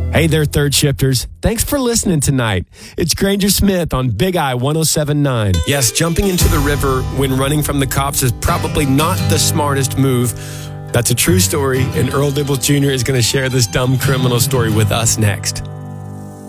Hey there, third shifters. Thanks for listening tonight. It's Granger Smith on Big I 107.9. Yes, jumping into the river when running from the cops is probably not the smartest move. That's a true story, and Earl Dibbles Jr. is going to share this dumb criminal story with us next.